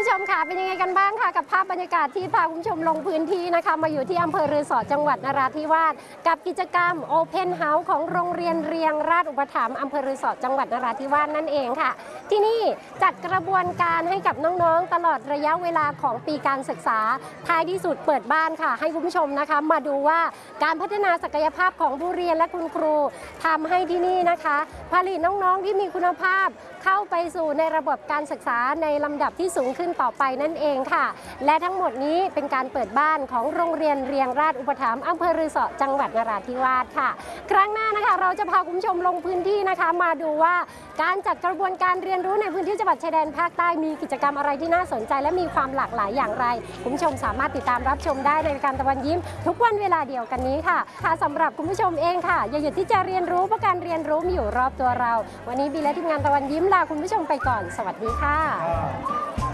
ผู้ชมค่ะเป็นยังไงกันบ้างค่ะกับภาพบรรยากาศที่พาคุณผู้ชมลงพื้นที่นะคะมาอยู่ที่อำเภอรือสอจังหวัดนราธิวาสกับกิจกรรม Open House ของโรงเรียนเรียงราชอุปถัมภ์อำเภอรือสอจังหวัดนราธิวาสนั่นเองค่ะที่นี่จัดกระบวนการให้กับน้องๆตลอดระยะเวลาของปีการศึกษาท้ายที่สุดเปิดบ้านค่ะให้คุณผู้ชมนะคะมาดูว่าการพัฒนาศักยภาพของผู้เรียนและคุณครูทำให้ที่นี่นะคะผลิตน้องๆที่มีคุณภาพเข้าไปสู่ในระบบการศึกษาในลำดับที่สูงขึ้นต่อไปนั่นเองค่ะและทั้งหมดนี้เป็นการเปิดบ้านของโรงเรียนเรียงราชอุปถัมภ์อำเภอรือสอจังหวัดนราธิวาสค่ะครั้งหน้านะคะเราจะพาคุณผู้ชมลงพื้นที่นะคะมาดูว่าการจัดกระบวนการเรียนรู้ในพื้นที่จังหวัดชายแดนภาคใต้มีกิจกรรมอะไรที่น่าสนใจและมีความหลากหลายอย่างไรคุณผู้ชมสามารถติดตามรับชมได้ในรายการตะวันยิ้มทุกวันเวลาเดียวกันนี้ค่ะสำหรับคุณผู้ชมเองค่ะอย่าหยุดที่จะเรียนรู้เพราะการเรียนรู้มีอยู่รอบตัวเราวันนี้บีและทีมงานตะวันยิ้มลาคุณผู้ชมไปก่อนสวัสดีค่ะ